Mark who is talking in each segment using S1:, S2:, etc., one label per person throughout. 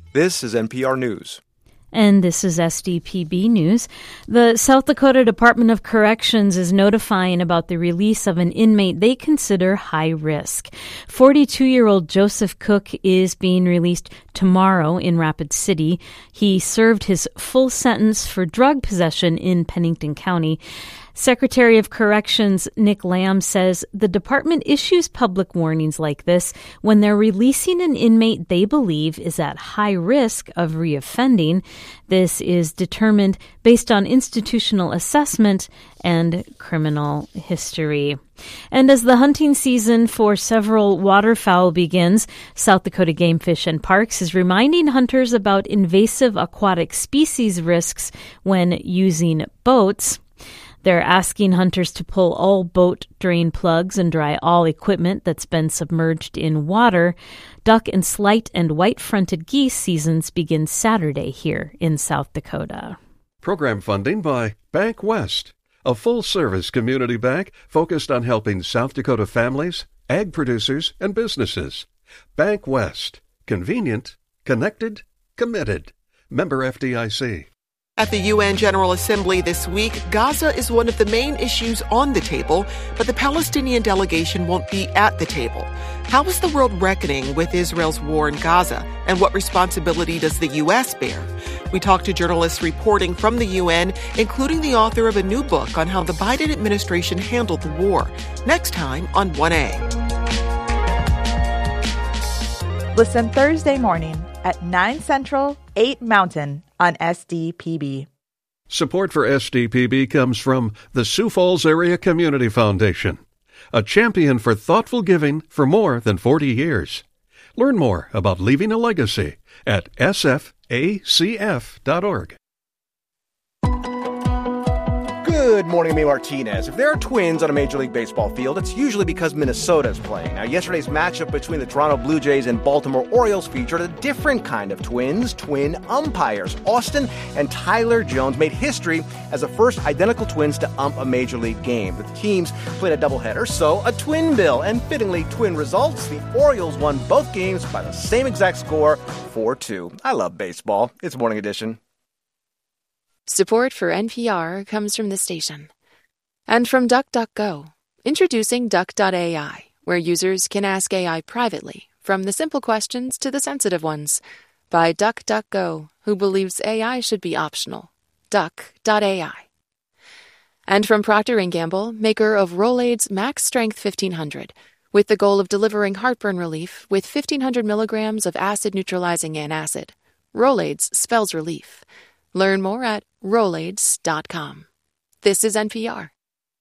S1: This is NPR News.
S2: And this is SDPB News. The South Dakota Department of Corrections is notifying about the release of an inmate they consider high risk. 42-year-old Joseph Cook is being released tomorrow in Rapid City. He served his full sentence for drug possession in Pennington County. Secretary of Corrections Nick Lamb says the department issues public warnings like this when they're releasing an inmate they believe is at high risk of reoffending. This is determined based on institutional assessment and criminal history. And as the hunting season for several waterfowl begins, South Dakota Game Fish and Parks is reminding hunters about invasive aquatic species risks when using boats. They're asking hunters to pull all boat drain plugs and dry all equipment that's been submerged in water. Duck and slight and white-fronted geese seasons begin Saturday here in South Dakota.
S3: Program funding by Bank West, a full-service community bank focused on helping South Dakota families, ag producers, and businesses. Bank West. Convenient, connected, committed. Member FDIC.
S4: At the UN General Assembly this week, Gaza is one of the main issues on the table, but the Palestinian delegation won't be at the table. How is the world reckoning with Israel's war in Gaza, and what responsibility does the U.S. bear? We talked to journalists reporting from the UN, including the author of a new book on how the Biden administration handled the war. Next time on 1A.
S5: Listen Thursday morning at 9 Central, 8 Mountain on SDPB.
S3: Support for SDPB comes from the Sioux Falls Area Community Foundation, a champion for thoughtful giving for more than 40 years. Learn more about leaving a legacy at sfacf.org.
S1: Good morning, I'm Martinez. If there are twins on a Major League Baseball field, it's usually because Minnesota is playing. Now, yesterday's matchup between the Toronto Blue Jays and Baltimore Orioles featured a different kind of twins, twin umpires. Austin and Tyler Jones made history as the first identical twins to ump a Major League game. The teams played a doubleheader, so a twin bill. And fittingly, twin results. The Orioles won both games by the same exact score, 4-2. I love baseball. It's Morning Edition.
S6: Support for NPR comes from the station. And from DuckDuckGo, introducing Duck.ai, where users can ask AI privately, from the simple questions to the sensitive ones, by DuckDuckGo, who believes AI should be optional. Duck.ai. And from Procter & Gamble, maker of Rolaids Max Strength 1500, with the goal of delivering heartburn relief with 1,500 milligrams of acid-neutralizing antacid. Rolaids spells relief. Learn more at Rolaids.com. This is NPR.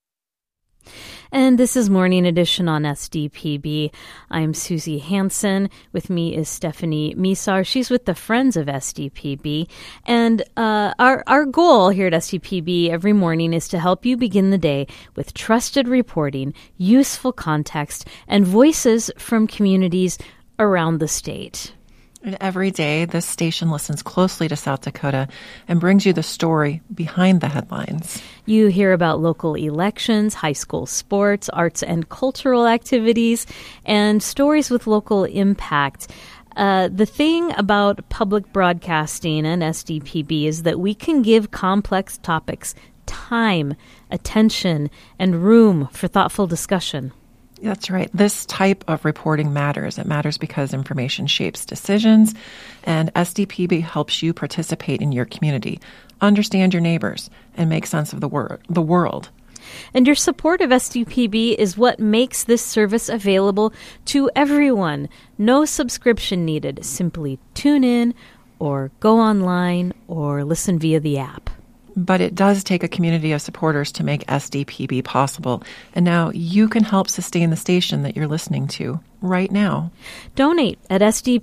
S2: And this is Morning Edition on SDPB. I'm Susie Hansen. With me is Stephanie Misar. She's with the Friends of SDPB. And our goal here at SDPB every morning is to help you begin the day with trusted reporting, useful context, and voices from communities around the state.
S7: And every day, this station listens closely to South Dakota and brings you the story behind the headlines.
S2: You hear about local elections, high school sports, arts and cultural activities, and stories with local impact. The thing about public broadcasting and SDPB is that we can give complex topics time, attention, and room for thoughtful discussion.
S7: That's right. This type of reporting matters. It matters because information shapes decisions, and SDPB helps you participate in your community, understand your neighbors, and make sense of the world.
S2: And your support of SDPB is what makes this service available to everyone. No subscription needed. Simply tune in or go online or listen via the app.
S7: But it does take a community of supporters to make SDPB possible. And now you can help sustain the station that you're listening to right now.
S2: Donate at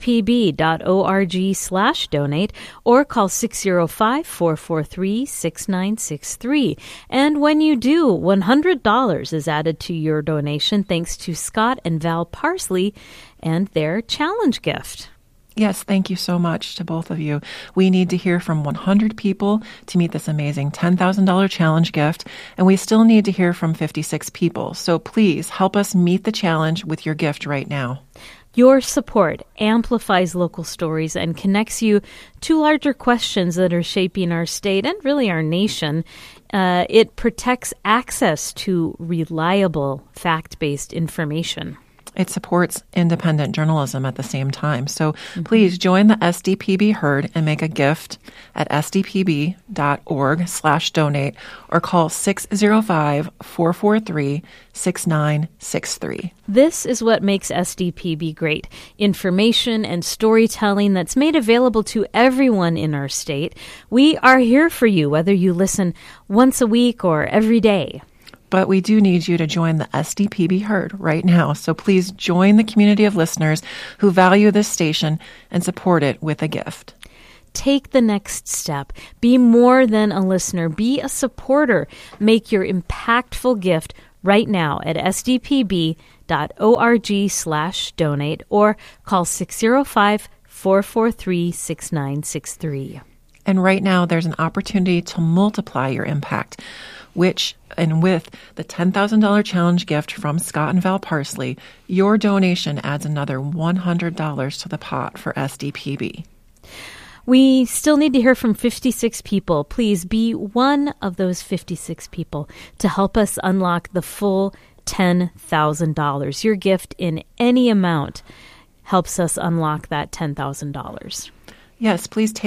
S2: sdpb.org/donate or call 605-443-6963. And when you do, $100 is added to your donation thanks to Scott and Val Parsley and their challenge gift.
S7: Yes, thank you so much to both of you. We need to hear from 100 people to meet this amazing $10,000 challenge gift, and we still need to hear from 56 people. So please help us meet the challenge with your gift right now.
S2: Your support amplifies local stories and connects you to larger questions that are shaping our state and really our nation. It protects access to reliable, fact-based information.
S7: It supports independent journalism at the same time. So please join the SDPB herd and make a gift at sdpb.org/donate or call 605-443-6963.
S2: This is what makes SDPB great. Information and storytelling that's made available to everyone in our state. We are here for you, whether you listen once a week or every day.
S7: But we do need you to join the SDPB herd right now. So please join the community of listeners who value this station and support it with a gift.
S2: Take the next step. Be more than a listener. Be a supporter. Make your impactful gift right now at sdpb.org/donate or call 605-443-6963.
S7: And right now, there's an opportunity to multiply your impact, with the $10,000 challenge gift from Scott and Val Parsley, your donation adds another $100 to the pot for SDPB.
S2: We still need to hear from 56 people. Please be one of those 56 people to help us unlock the full $10,000. Your gift in any amount helps us unlock that $10,000.
S7: Yes, please take